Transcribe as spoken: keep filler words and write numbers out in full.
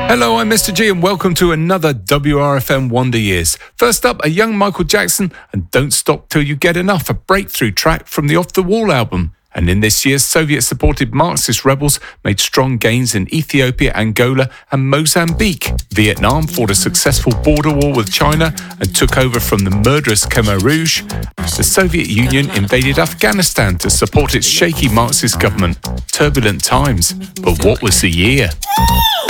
Hello, I'm Mister G and welcome to another W R F M Wonder Years. First up, a young Michael Jackson and Don't Stop Till You Get Enough, a breakthrough track from the Off the Wall album. And in this year's Soviet-supported Marxist rebels made strong gains in Ethiopia, Angola and Mozambique. Vietnam fought a successful border war with China and took over from the murderous Khmer Rouge. The Soviet Union invaded Afghanistan to support its shaky Marxist government. Turbulent times, but what was the year?